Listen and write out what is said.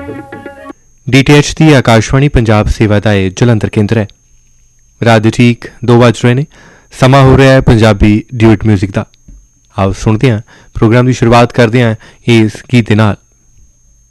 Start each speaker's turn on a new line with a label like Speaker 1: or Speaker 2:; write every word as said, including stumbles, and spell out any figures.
Speaker 1: D T H की आकाशवाणी पंजाब सेवा का यह जलंधर केंद्र है। रात दे ठीक दो बज रहे ने, समा हो रहा है पंजाबी ड्यूट म्यूजिक का। आओ सुनते हैं, प्रोग्राम की शुरुआत करते हैं इस गीत के नाल।